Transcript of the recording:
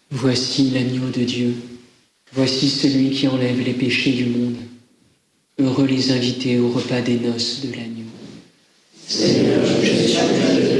Voici l'agneau de Dieu. Voici celui qui enlève les péchés du monde. Heureux les invités au repas des noces de l'agneau. Seigneur, je suis appelé